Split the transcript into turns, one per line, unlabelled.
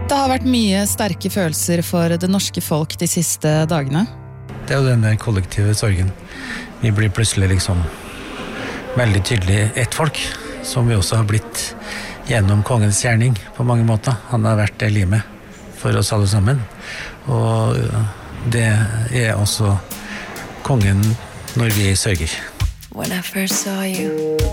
Det har vært mye sterke følelser for det norske folk de siste dagene.
Det jo den der kollektive sorgen. Vi blir plutselig liksom veldig tydelig ett folk, som vi også har blitt gjennom kongens gjerning på mange måter. Han har vært det limet for oss alle sammen. Og det også kongen når vi sørger.
When I first saw you